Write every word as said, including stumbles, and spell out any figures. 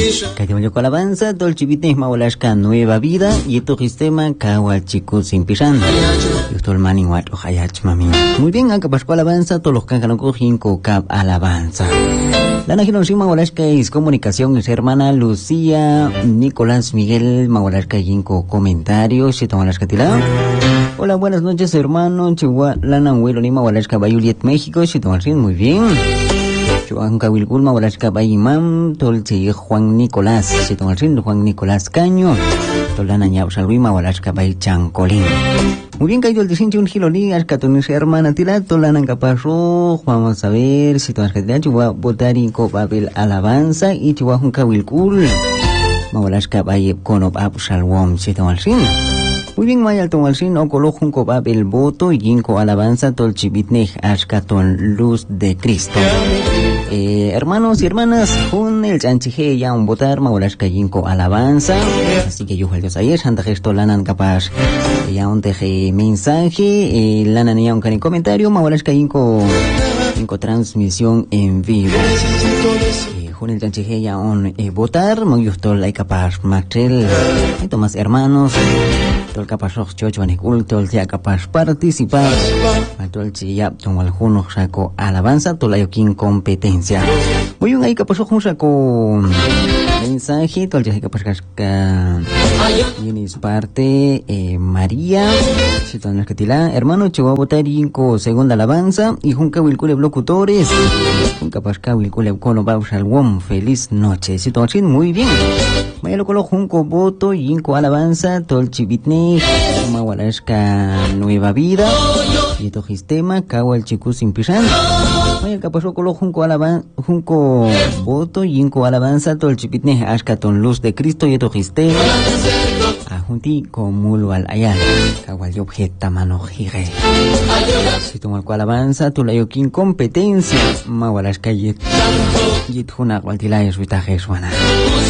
Kayamayo con alabanza, Dolchivitne Mawalashka Nueva Vida, y tu sistema Kawa Chiku sin pisando. Yo estoy el maning wat hayach mami. Muy bien, acá pasó alabanza, todos los cancanocos jinko cap alabanza. La Najironshima Mawalashka es comunicación, es hermana Lucía, Nicolás Miguel Mawalashka jinko comentarios, si toman las catila. Hola, buenas noches, hermano. Chihuahua, Lana Huelo Lima, Walashka Bayuliet, México, si toman muy bien. Juan Cabilgul Mawalashka Bayimam, Tolche Juan Nicolás, si toman Juan Nicolás Caño, Tolana Ñabsalui Mawalashka Bay Chancolín. Muy bien, caído el diseño un gilolí, Ashkatonis hermana tira, Tolana Caparro, vamos a ver si toman las Chihuahua, Botánico Babel Alabanza y Chihuahua Juan Cabilgul Mawalashka Bay Konob Absalwom, si toman muy bien, Maya Tomalsin, Ocolo Junco Babel Voto y Jinko Alabanza Tolchibitnej Ashkaton Luz de Cristo. Eh, hermanos y hermanas, con el chanchije ya un votar Mawalashka Jinko Alabanza. Así que yo Dios ayer, Santa Gesto Lanan capaz ya un teje mensaje, eh, Lanan ya un cani comentario, Mawalashka Jinko Jinko transmisión en vivo. Con el chanchije ya un eh, votar, muy justo la capaz Maxel, y Tomás hermanos. Tol capaz chocho anicul, tol ya capaz participar, tol ya tomo algunos saco alabanza, tol ayoquín competencia. Muy bien, ahí capaz un saco mensaje, tol ya capaz casca. Tienes parte eh, María, si todas las que tila, hermano Chihuahua Botarinco, segunda alabanza, y Junca Wilcule locutores, Junca Pasca Wilcule Cono Bausalwom, feliz noche, si todas muy bien. Vaya lo colo Junco Voto, Yinco Alabanza, Tol Chibitne, Mawalashka Nueva Vida, y tu sistema, Kawa el Chiku sin pisar. Vaya capaz colo Junco Alabanza, Junco Voto, Yinco Alabanza, Tol Chibitne, Ashkaton Luz de Cristo, y tu sistema. Ajunti como al ayal, Kawa el objeta mano gire. Si tomo el cual avanza, tu la yokin competencia, Mawalashka Yit, Yit Huna, Gualtila y Suitaje Suana.